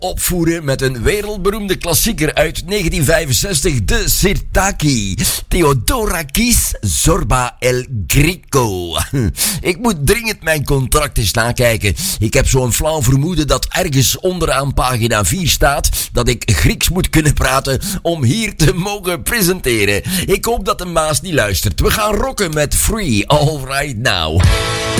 opvoeren met een wereldberoemde klassieker uit 1965, de Sirtaki. Theodorakis Zorba El Greco. Ik moet dringend mijn contract eens nakijken. Ik heb zo'n flauw vermoeden dat ergens onderaan pagina 4 staat dat ik Grieks moet kunnen praten om hier te mogen presenteren. Ik hoop dat de Maas niet luistert. We gaan rocken met Free All Right Now.